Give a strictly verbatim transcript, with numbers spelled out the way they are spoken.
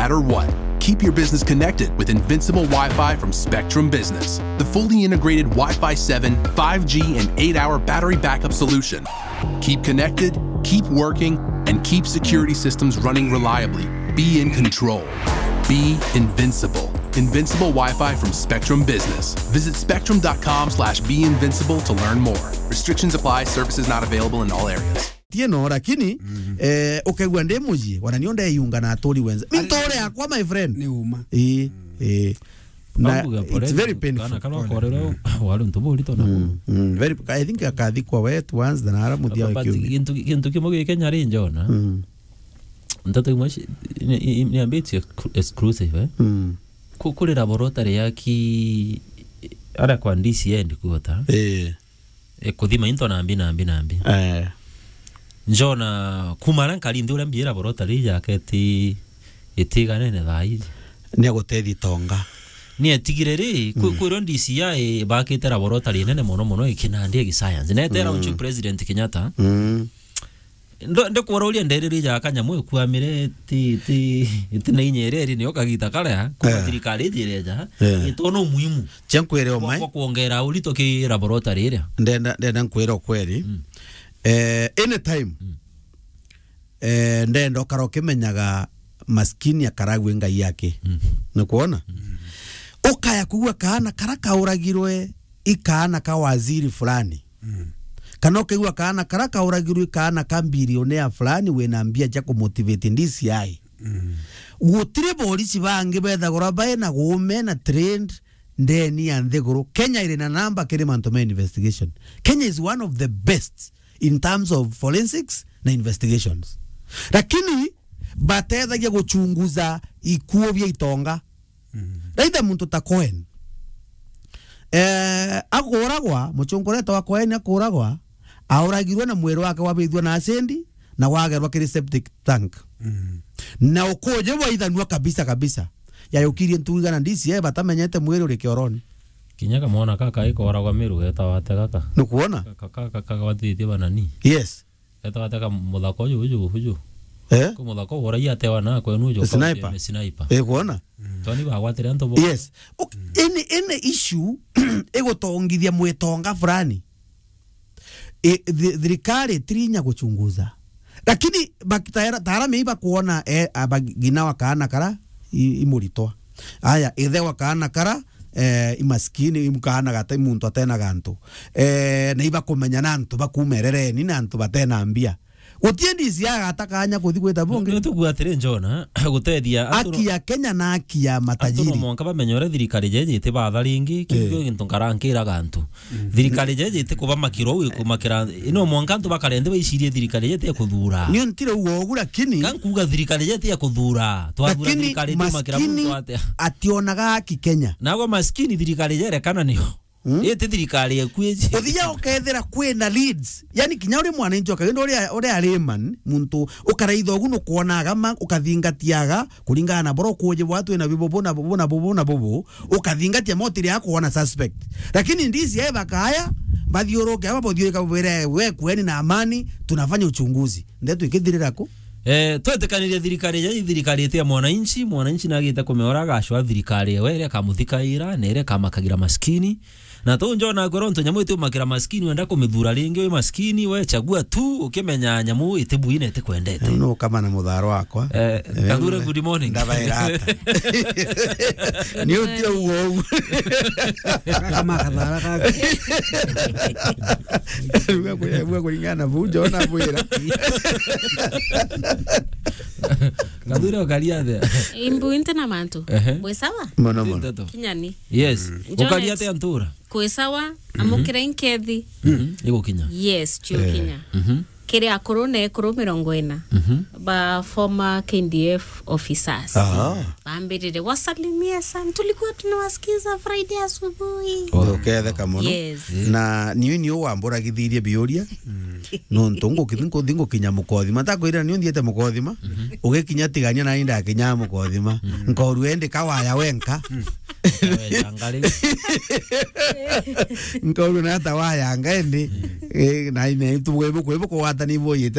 matter what. Keep your business connected with Invincible Wi-Fi from Spectrum Business, the fully integrated Wi-Fi seven, five G, and eight hour battery backup solution. Keep connected, keep working, and keep security systems running reliably. Be in control. Be invincible. Invincible Wi-Fi from Spectrum Business. Visit spectrum.com slash be invincible to learn more. Restrictions apply. Services not available in all areas. Tieno lakini mm -hmm. eh ukegwa ndemuji wananionda yunga na atori wenza mintore akwa my friend ni uma eh eh na it's very painful kana kana korero walo ntubo lito na very I think akathikwa wetu once than ara mudia kiumi kintu kintu kimoge Kenya ri njona ntato imashi ni ambiti exclusive eh kukule laboratory yaki ara kwa D C N kuota eh e kuthima into na ambi na ambi na ambi eh njona kumara nkalinde ule mbira laboratory yake ti itigane ne thai ni agotethi tonga ni etigireri kwiro D C I bakite laboratory nene mono mono ikinandie gi science netera unchu president Kenyatta mm ndo ndo kworolia ndereri ya kanyamu kwamire ti ti itine inyereri ni okagita kale kwa thirikari thireja itono muhimu chenkwere omai kwa kuongera ulito ki laboratory ira ndenda ndenda nkwero kweri eh anytime eh ndendo karoke menyaga maskini akaragwe ngai yake na kuona ukaya kugwa kana karaka uragirwe ikana ka waziri fulani kana ukigwa kana karaka uragirwe ikana ka bilionea fulani we naambia cha kumotivate D C I gutire polisi bange bethagora bae na gume na trend ndeni andegoro Kenya ile na namba kile mantome investigation. Kenya is one of the best in terms of forensics na investigations, lakini bateza ya guchunguza ikuo bya itonga raida muntu ta Cohen eh agoragwa muchungoreta wa Cohen akoragwa auragirwe na mwero wake wabithwa na asendi na wagerwa kile septic tank na ukoje waithanwa kabisa kabisa yayokirie ntuiga na D C I batamenyete mwero uri kioroni kinyaga mwana kaka iko waragwa miru eta wate kaka nukuona kaka kaka watithie banani yes eta wate kaka muthako uyu uyu uyu eh ko muthako wora yate wana kwa enu uyu sniper sniper eh kuona toni ba gwatire nto bo yes ene ene issue ego tongithia mwetonga fulani e thirikari trinya guchunguza lakini bakitara tara meiba kuona eh abagina wakana kara imuritwa aya ithe wakana kara eh imaskini imukana gata muntu atena gantu eh neiba kumenya nantu bakumerere ni nantu batena ambia utiendi cia atakanya kuthi gweta bonge ndio tugwatire njona gutethia aki ya Kenya na aki ya matajiri atuno monka bamenyore thirikari jeje te batharingi kibyo gintu nkarankira gantu thirikari jeje te kuba makiro kumakira ino monka ntu bakarende baishirie thirikari jeje kuthura ni ntire uwo lakini kankuga thirikari jeje ya kuthura twathura thirikari tu makira muntu ate ationaga aki Kenya nago maskini thirikari jere kana niho ete thirikari ekweje uthia ukethera kwenda leads yani kinya uri mwana injo kagendo uri uri areman muntu ukaraitho guno kuonaga ma ukathingatiaga kuringana na boro kuje watu na bibobo na bobo na bobo na bobo ukathingatia motiri yako kuona suspect lakini ndizi yeye bakaya bathiuruke aba bothioka bwere we kweni na amani tunafanya uchunguzi ndetu ikithirira ko eh twetekaniria thirikari ya thirikari ete mwananchi mwananchi nagita kumeoraga ashwa thirikari were kamuthikaira nere kamakagira maskini na to njona goronto nyamu ite makira maskini wenda kumithura ringi we maskini we chagua tu ukimenya nyamu ite buine ite kwendete no kama na mutharo wakwa eh kadure good morning ndabairata ni utira uwo kama kadara kaka wewe wewe kulingana bujo na bwira kadure okalia de imbu intena mantu bwe sawa mono mono kinyani yes okalia te antura kwe sawa amukira inkethi iko kinya yes chio kinya kire akuru ne kuru mirongo ina ba former K D F officers baambirire wasalimia sana tulikuwa tunawasikiza Friday asubuhi okay theka muno na niyo niyo wambura githirie biuria no ntongo kithinko thingo kinya mukothima takwira niyo ndiete mukothima ugikinya tigania na inda kinya mukothima nkoru ende kawaya wenka nkoru na tawaya ngaende na ine tuwe bukwe buko watani boyete